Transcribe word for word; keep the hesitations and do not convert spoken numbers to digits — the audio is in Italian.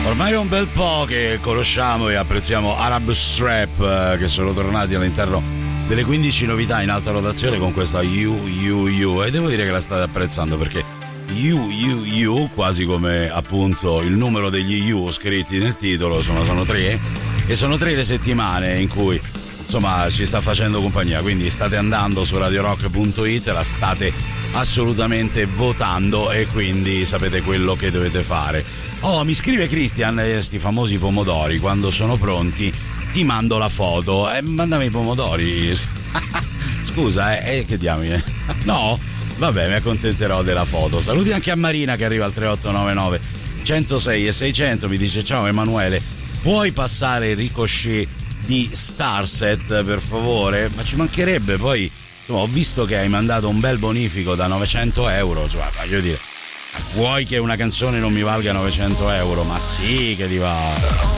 Ormai è un bel po' che conosciamo e apprezziamo Arab Strap, che sono tornati all'interno delle quindici novità in alta rotazione con questa You You You, e devo dire che la state apprezzando, perché You You You, quasi come appunto il numero degli You scritti nel titolo, sono, sono tre, e sono tre le settimane in cui insomma ci sta facendo compagnia, quindi state andando su radio rock punto it, la state assolutamente votando e quindi sapete quello che dovete fare. Oh, mi scrive Christian, eh, sti famosi pomodori, quando sono pronti ti mando la foto. Eh, mandami i pomodori. Scusa, eh, eh che diamine. No? Vabbè, mi accontenterò della foto. Saluti anche a Marina che arriva al tre otto nove nove centosei e seicento, mi dice: ciao Emanuele, puoi passare il ricochet di Starset per favore? Ma ci mancherebbe, poi insomma, ho visto che hai mandato un bel bonifico da novecento euro, cioè voglio dire, vuoi che una canzone non mi valga novecento euro? Ma sì che li va.